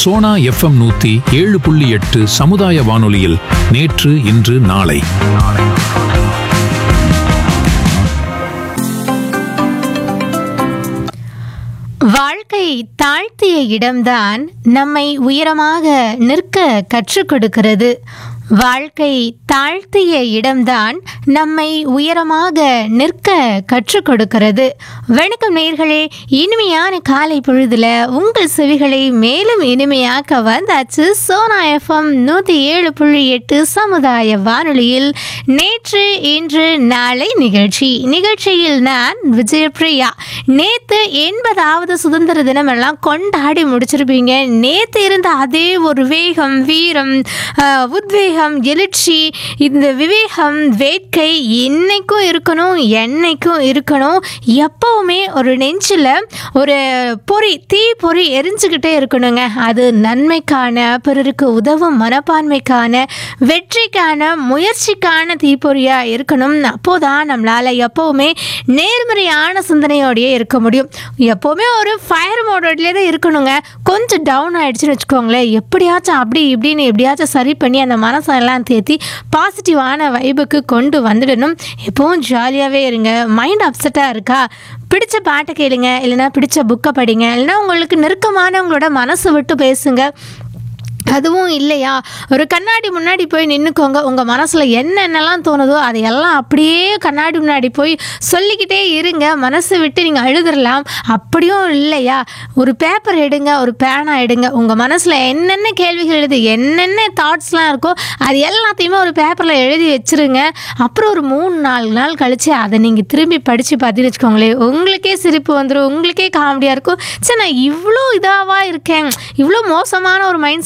Sona FM 107.8 சமுதாய வானொலியில் நேற்று இன்று நாளை. வாழ்க்கை தாழ்த்திய இடம்தான் நம்மை உயரமாக நிற்க கற்றுக் கொடுக்கிறது. வாழ்க்கை தாழ்த்திய இடம்தான் நம்மை உயரமாக நிற்க கற்றுக் கொடுக்கிறது. வணக்கம் நேயர்களே, இனிமையான காலை பொழுதுல உங்கள் செவிகளை மேலும் இனிமையாக்க வந்தாச்சு சோனா எஃப்எம் 107.8 சமுதாய வானொலியில் நேற்று இன்று நாளை நிகழ்ச்சியில் நான் விஜயபிரியா. நேற்று 80வது சுதந்திர தினம் எல்லாம் கொண்டாடி முடிச்சிருப்பீங்க. நேற்று இருந்த அதே ஒரு வேகம், வீரம், உத்வேகம், எழுச்சி, இந்த விவேகம், வேட்கை இன்னைக்கும் இருக்கணும், என்னைக்கும் இருக்கணும். எப்பவுமே ஒரு நெஞ்சில் ஒரு தீ பொறி எரிஞ்சுக்கிட்டே இருக்கணுங்க. அது நன்மைக்கான, பிறருக்கு உதவும் மனப்பான்மைக்கான, வெற்றிக்கான, முயற்சிக்கான தீப்பொறியாக இருக்கணும். அப்போதான் நம்மளால் எப்பவுமே நேர்மறையான சிந்தனையோடையே இருக்க முடியும். எப்போவுமே ஒரு ஃபயர் மோடோட்லேயே தான் இருக்கணுங்க. கொஞ்சம் டவுன் ஆகிடுச்சுன்னு வச்சுக்கோங்களேன், எப்படியாச்சும் அப்படி இப்படின்னு எப்படியாச்சும் சரி பண்ணி அந்த மனசெல்லாம் தேத்தி பாசிட்டிவான வைபுக்கு கொண்டு வந்துடணும். எப்பவும் ஜாலியாகவே இருங்க. மைண்ட் அப்செட்டாக இருக்கா, பிடிச்ச பாட்டை கேளுங்க, இல்லைனா பிடிச்ச புக்கை படிங்க, இல்லைனா உங்களுக்கு நெருக்கமானவங்களோட மனசு விட்டு பேசுங்க. அதுவும் இல்லையா, ஒரு கண்ணாடி முன்னாடி போய் நின்றுக்கோங்க. உங்கள் மனசில் என்னென்னலாம் தோணுதோ அதையெல்லாம் அப்படியே கண்ணாடி முன்னாடி போய் சொல்லிக்கிட்டே இருங்க. மனசை விட்டு நீங்கள் அழுதுடலாம். அப்படியும் இல்லையா, ஒரு பேப்பர் எடுங்க, ஒரு பேனா எடுங்க. உங்கள் மனசில் என்னென்ன கேள்விகள் எழுது, என்னென்ன தாட்ஸ்லாம் இருக்கோ அது எல்லாத்தையுமே ஒரு பேப்பரில் எழுதி வச்சுருங்க. அப்புறம் ஒரு 3-4 நாள் கழித்து அதை நீங்கள் திரும்பி படித்து பார்த்தீங்கன்னு வச்சுக்கோங்களேன், உங்களுக்கே சிரிப்பு வந்துடும், உங்களுக்கே காமெடியாக இருக்கும். சரி, நான் இவ்வளோ இதாவாக இருக்கேன், இவ்வளோ மோசமான ஒரு மைண்ட்